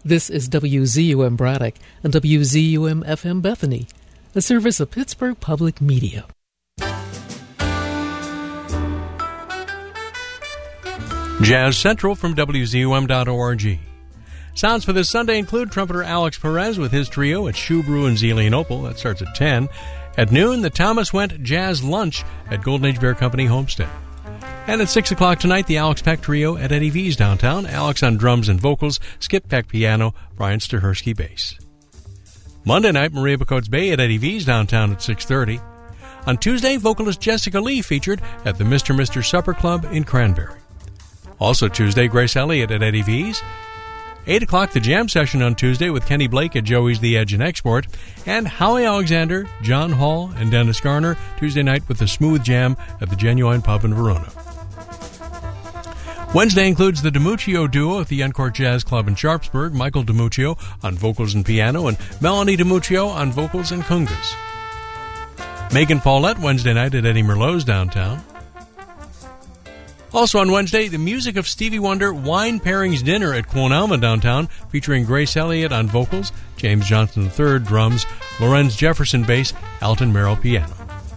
This is WZUM Braddock and WZUM-FM Bethany, a service of Pittsburgh Public Media. Jazz Central from WZUM.org. Sounds for this Sunday include trumpeter Alex Perez with his trio at Shoe Brew in Zelienople. That starts at 10. At noon, the Thomas Wendt Jazz Lunch at Golden Age Bear Company Homestead. And at 6 o'clock tonight, the Alex Peck Trio at Eddie V's downtown. Alex on drums and vocals, Skip Peck piano, Brian Stahersky bass. Monday night, Maria Bacotes Bay at Eddie V's downtown at 6:30. On Tuesday, vocalist Jessica Lee featured at the Mr. Supper Club in Cranberry. Also Tuesday, Grace Elliott at Eddie V's. 8 o'clock, the jam session on Tuesday with Kenny Blake at Joey's The Edge and Export. And Howie Alexander, John Hall, and Dennis Garner Tuesday night with the Smooth Jam at the Genuine Pub in Verona. Wednesday includes the DiMuccio duo at the Uncork Jazz Club in Sharpsburg, Michael DiMuccio on vocals and piano, and Melanie DiMuccio on vocals and congas. Megan Paulette Wednesday night at Eddie Merlot's downtown. Also on Wednesday, the music of Stevie Wonder Wine Pairings Dinner at Quon Alma downtown, featuring Grace Elliott on vocals, James Johnson III drums, Lorenz Jefferson bass, Alton Merrill piano.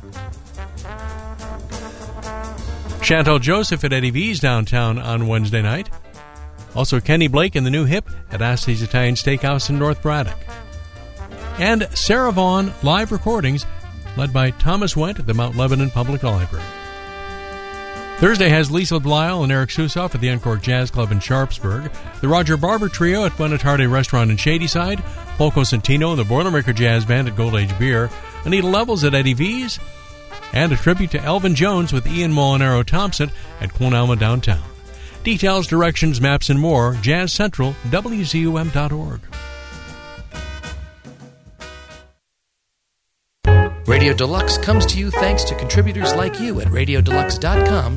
Chantal Joseph at Eddie V's downtown on Wednesday night. Also Kenny Blake and the New Hip at Astley's Italian Steakhouse in North Braddock. And Sarah Vaughan live recordings led by Thomas Wendt at the Mount Lebanon Public Library. Thursday has Lisa Blyle and Eric Susoff at the Uncork Jazz Club in Sharpsburg, the Roger Barber Trio at Buenatarde Restaurant in Shadyside, Paul Cosentino and the Boilermaker Jazz Band at Gold Age Beer, Anita Levels at Eddie V's, and a tribute to Elvin Jones with Ian Molinaro Thompson at Quon Alma downtown. Details, directions, maps, and more, Jazz Central, WZUM.org. Radio Deluxe comes to you thanks to contributors like you at RadioDeluxe.com.